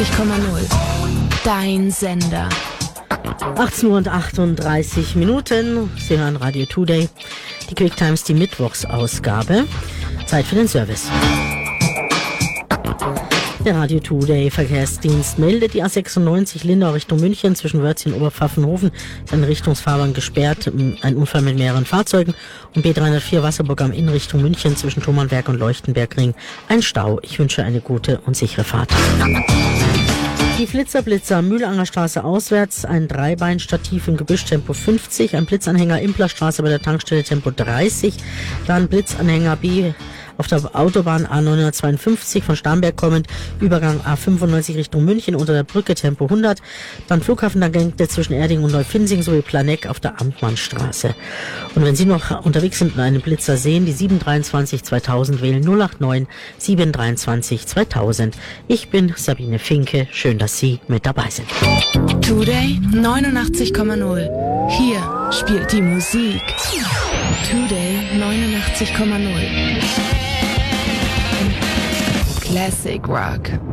Dein Sender. 18:38 Uhr. Sie hören Radio Today. Die Quick Times, die Mittwochsausgabe. Zeit für den Service. Der Radio Today Verkehrsdienst meldet, die A96 Lindau Richtung München zwischen Wörthsee und Oberpfaffenhofen ist eine Richtungsfahrbahn gesperrt, ein Unfall mit mehreren Fahrzeugen, und B304 Wasserburg am Inn Richtung München zwischen Thomannberg und Leuchtenbergring ein Stau. Ich wünsche eine gute und sichere Fahrt. Die Flitzer Mühlanger Straße auswärts, ein Dreibeinstativ im Gebüsch Tempo 50, ein Blitzanhänger Implerstraße bei der Tankstelle Tempo 30, dann Blitzanhänger B auf der Autobahn A952 von Starnberg kommend, Übergang A95 Richtung München unter der Brücke Tempo 100, dann Flughafentangente zwischen Erding und Neufinsing sowie Planegg auf der Amtmannstraße. Und wenn Sie noch unterwegs sind und einen Blitzer sehen, die 723 2000 wählen 089 723 2000. Ich bin Sabine Finke, schön, dass Sie mit dabei sind. Today 89,0. Hier spielt die Musik. Today 89,0. Classic Rock.